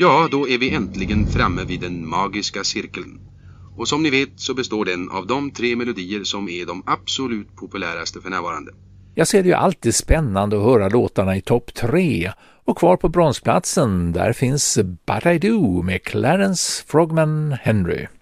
Ja, då är vi äntligen framme vid den magiska cirkeln. Och som ni vet så består den av de 3 melodier som är de absolut populäraste för närvarande. Jag ser det ju alltid spännande att höra låtarna i topp 3. Och kvar på bronsplatsen, där finns But I Do med Clarence Frogman Henry.